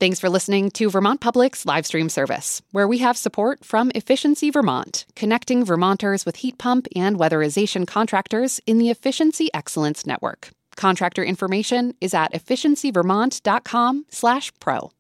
Thanks for listening to Vermont Public's live stream service, where we have support from Efficiency Vermont, connecting Vermonters with heat pump and weatherization contractors in the Efficiency Excellence Network. Contractor information is at efficiencyvermont.com/pro.